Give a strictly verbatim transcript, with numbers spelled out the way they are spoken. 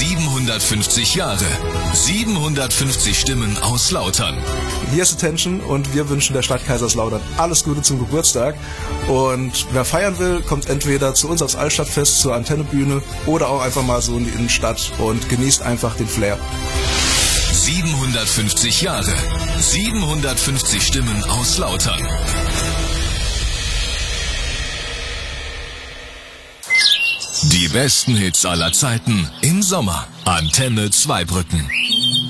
siebenhundertfünfzig Jahre, siebenhundertfünfzig Stimmen aus Lautern. Hier ist Attention und wir wünschen der Stadt Kaiserslautern alles Gute zum Geburtstag. Und wer feiern will, kommt entweder zu uns aufs Altstadtfest, zur Antennebühne oder auch einfach mal so in die Innenstadt und genießt einfach den Flair. siebenhundertfünfzig Jahre, siebenhundertfünfzig Stimmen aus Lautern. Die besten Hits aller Zeiten im Sommer. Antenne Zweibrücken.